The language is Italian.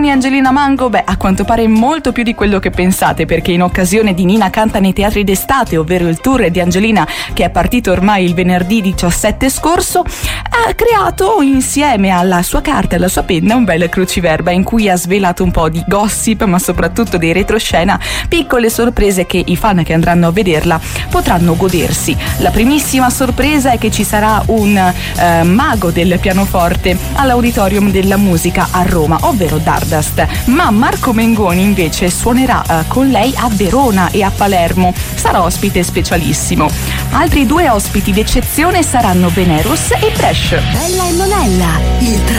Mengoni e Angelina Mango, a quanto pare molto più di quello che pensate, perché in occasione di Nina canta nei teatri d'estate, ovvero il tour di Angelina che è partito ormai il venerdì 17 scorso, ha creato insieme alla sua carta e alla sua penna un bel cruciverba in cui ha svelato un po' di gossip, ma soprattutto dei retroscena, piccole sorprese che i fan che andranno a vederla potranno godersi. La primissima sorpresa è che ci sarà un mago del pianoforte all'Auditorium della Musica a Roma, ovvero Dardust, ma Marco Mengoni invece suonerà con lei a Verona e a Palermo, sarà ospite specialissimo. Altri due ospiti d'eccezione saranno Venerus e Fresh. Bella e Monella, il